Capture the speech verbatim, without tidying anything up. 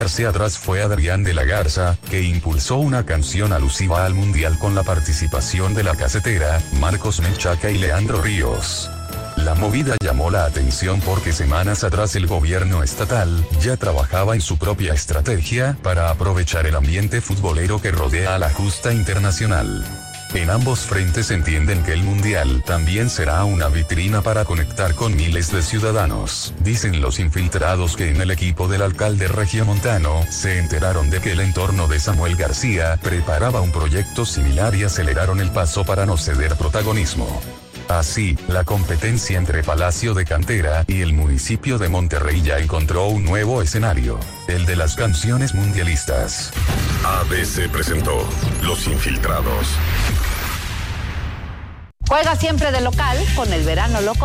Hacia atrás fue Adrián de la Garza, que impulsó una canción alusiva al Mundial con la participación de La Casetera, Marcos Menchaca y Leandro Ríos. La movida llamó la atención porque semanas atrás el gobierno estatal ya trabajaba en su propia estrategia para aprovechar el ambiente futbolero que rodea a la justa internacional. En ambos frentes entienden que el Mundial también será una vitrina para conectar con miles de ciudadanos. Dicen los infiltrados que en el equipo del alcalde regiomontano se enteraron de que el entorno de Samuel García preparaba un proyecto similar y aceleraron el paso para no ceder protagonismo. Así, la competencia entre Palacio de Cantera y el municipio de Monterrey ya encontró un nuevo escenario, el de las canciones mundialistas. A B C presentó Los Infiltrados. Juega siempre de local con el verano loco.